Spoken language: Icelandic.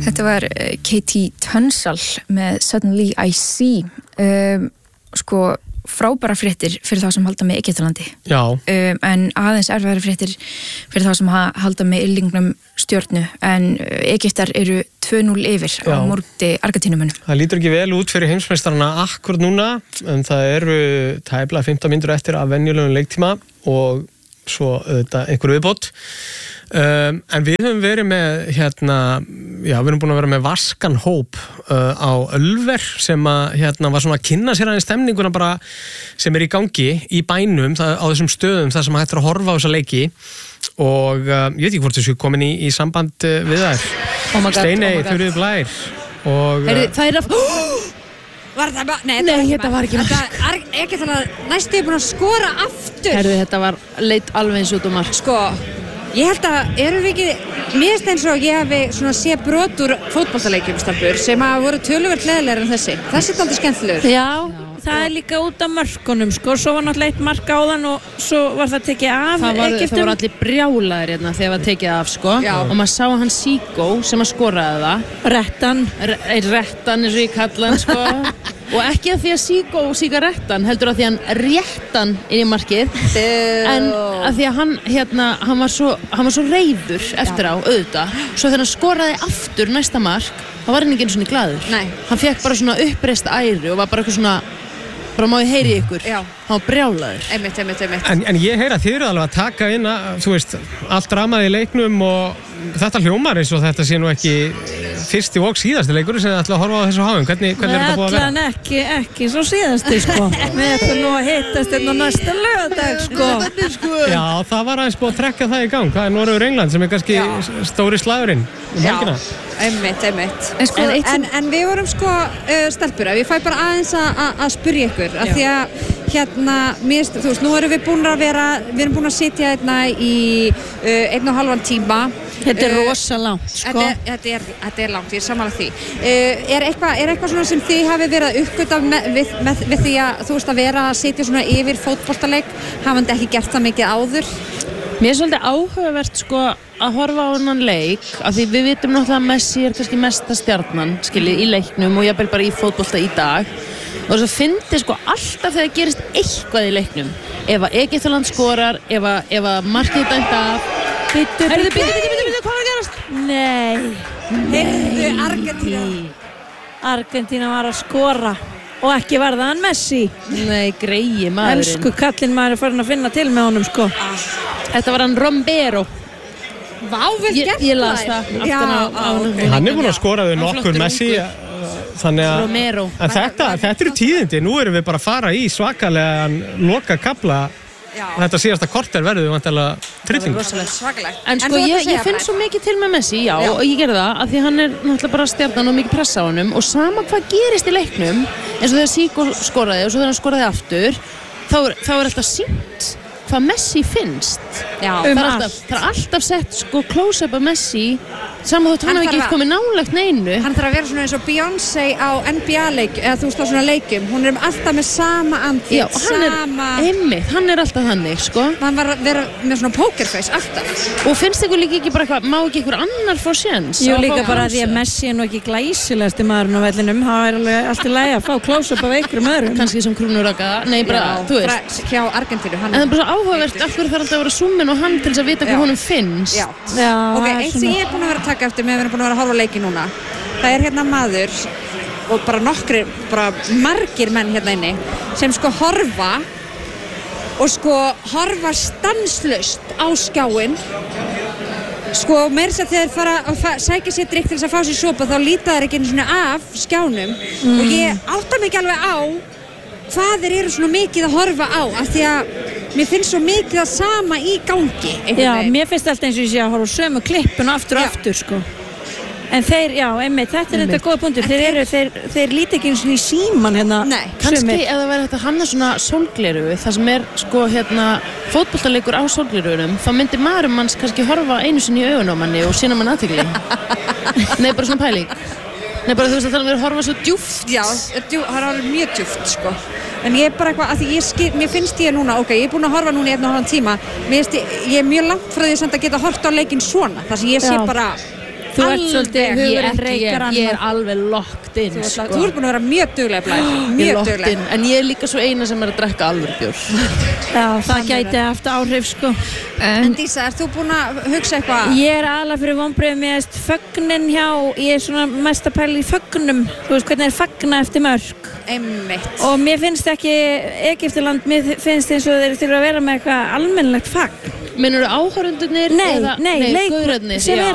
Þetta var Katie Tunstall með Suddenly I See. Sko, frábæra fréttir fyrir þá sem halda með Egyptalandi. Já. En aðeins erfæri fréttir fyrir þá sem halda með Yllingnum Stjörnu. En Egyptar eru 2-0 yfir á móti Argentínumönnum. Það lítur ekki vel út fyrir heimsmeistarana akkur núna, en það eru tæplega 15 mínútur eftir af venjulegum leiktíma og svo þetta einhver viðbót. En við höfum verið með við erum búin að vera með vaskan hóp á Ölver sem að var svona að kynna sér aðeins stemninguna bara sem er í gangi í bænum á þessum stöðum þar sem hægt er að horfa á þessa leiki og ég veit ekki hvort þessu komin í samband við þær. Steiney, Þuríður Blær og það er að Var það bara? Nei, þetta var ekki mark. Ekki þannig að næstu er búin að skora aftur. Þetta var leit alveg eins út mark. Sko, ég held að erum við ekki mest eins og ég hafi svona sé brot úr fótboltaleikjum stelpur sem að voru töluvert leðilegar en þessi. Þessi er aldrei skemmtilegur. Já, það er líka út af mörkunum, sko. Svo var náttúrulega eitt mark áðan og svo var það tekið af Egyptum. Það voru allir brjálaðir hérna þegar það tekið af, sko. Já. Og maður sá hann Síkó sem að skoraði það. Rettan eins og ég kalla hann, sko. Og ekki að því að sígarettan heldur að því að hann réttan inn í markið en að því að hann var svo reiður eftir á auðvitað svo þegar hann skoraði aftur næsta mark þá var hann ekki einu svona glaður. Nei. Hann fekk bara svona uppreist æru og var bara eitthvað svona bara má ég heyri ykkur. Já. Hann var brjálaður. Einmitt. En ég heyra þið eru alveg að taka inn þú veist, allt dramaði í leiknum og þetta hljómar eins og þetta sé nú ekki fyrsti og síðasti leikur sem þið ætla að horfa á þessu háum. Hvernig er þetta búið að vera? Nei, ekki svo síðasti, sko. Við ætlum nú að hittast á næsta laugardag, sko. Já, það var aðeins búið að trekka það í gang. Það er Noregur England sem er kannski stóri slagurinn helgina. Einmitt. En við vorum sko stelpur, ef ég fæ bara aðeins að spyrja ykkur af því að þú veist, nú erum við búin að sitja hérna í 1,5 tíma. Þetta er rosa langt, sko. Þetta er langt, ég er sammála því. Er eitthvað svona sem þið hafi verið að uppgötva við því að þú veist að vera að sitja svona yfir fótboltaleik hafandi ekki gert það mikið áður? Mér er svolítið áhugavert sko að horfa á hennan leik af því við vitum náttúrulega að Messi er kannski mesta stjarnan í leiknum og jafnvel bara í fótbolta í dag og þess að fyndi sko alltaf þegar gerist eitthvað í leiknum ef að Egyptaland skorar, ef að markið dæmt af Bíddu, hvað var að gerast? Heyrðu, Argentína var að skora og ekki var það hann Messi. Nei, greiði maðurinn. Elsku kallinn maður er farin að finna til með honum, sko. Þetta var hann Romero. Vá, vel gert það. Ég las það aftan á okay. Hann er búin að skora við nokkur Messi þannig að Romero. En þetta eru tíðindi. Nú erum við bara að fara í svakalegan loka kafla. Þetta síðasta korter verður við vantilega trilling. En sko ég finn svo mikið til með Messi, já, og ég gerði það af því hann er náttúrulega bara stjarnan og mikið pressa á honum og sama hvað gerist í leiknum eins og þegar Síkó skoraði og svo þegar hann skoraði aftur þá er alltaf sýnt hvað Messi finnst. Já, það er alltaf sett sko close-up af Messi saman þótt hann hafi ekki komið nálægt neinu. Hann þarf að vera svona eins og Beyoncé á NBA-leik eða þú veist á svona leikum. Hún er alltaf með sama andlit. Já, hann er alltaf þannig, sko. Hann var að vera með svona pokerface alltaf. Og finnst ykkur líka ekki bara eitthvað, má ekki ykkur annar fá séns? Jú, líka bara því að Messi er nú ekki glæsilegasti maðurinn á vellinum. Það er alveg allt í lagi að fá close-up af einhverjum öðrum. Kannski sem krúnuraka, nei bara, þú veist. Hjá Argentínu. En það er bara svo áhugavert, af hverju þarf alltaf að vera súminn og hann til þess að vita hvað honum finnst. Já. Ok, eitt sem ég er búin að vera að taka eftir, við erum búin að vera að horfa á leiki núna. Það er hérna maður og bara margir menn hérna inni sem sko horfa stanslaust á skjáinn. Sko, meira þess að þeir fara að sækja sér drykk til þess að fá sér sopa þá líta þeir ekki einu svona af skjánum og ég átta mig ekki alveg á hvað þeir eru svona mikið að horfa á af því að mér finnst svo mikið að sama í gangi. Já, mér finnst alltaf eins og ég sé að horfa á sömu klippun aftur og aftur, sko. En þeir, já, einmitt, þetta er þetta góða punktur. Þeir líti ekki eins og í síman hérna. Nei, kannski ef það væri þetta hanna svona sólgleru, það sem er sko hérna fótboltaleikur á sólgleruunum, þá myndi maðurum manns kannski horfa einu sinni í augun á manni og sýna mann athygli. Nei, bara svona pæling. Nei, bara þú veist að það er að horfa svo djúpt. Já, það er alveg mjög djúpt, sko. En ég er bara eitthvað, af því mér finnst ég núna, ok, ég er búin að horfa núna í 1,5 tíma, ég er mjög langt frá því samt að geta horft á leikinn svona, þar sem ég sé bara Þú ert svolítið hugurinn reykar Ég er alveg locked in Þú ert búin að vera mjög dugleg Blær Ég er Mjög locked dugleg in En ég er líka svo eina sem er að drekka alvöru bjór Já, það gæti haft áhrif sko. En Dísa, ert þú búin að hugsa eitthvað? Ég er aðalega fyrir vonbrigðum Ég veist fögnin hjá Ég er svona mest að pæla í fögnum Þú veist hvernig er fagna eftir mörk Einmitt Og mér finnst ekki Egyptaland Mér finnst eins og þeir þurfa að vera með eitthvað almennilegt fagn Meinarðu áhorfendurnir? Nei, gaurarnir sem